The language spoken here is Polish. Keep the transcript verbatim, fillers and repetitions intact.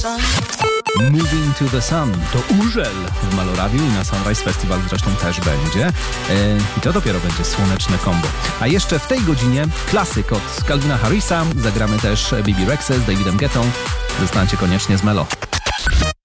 Moving to the Sun to Urzel w Maloradiu i na Sunrise Festival zresztą też będzie. E, I to dopiero będzie słoneczne kombo. A jeszcze w tej godzinie klasyk od Calvina Harrisa. Zagramy też B B Rexha z Davidem Guettą. Zostańcie koniecznie z Melo.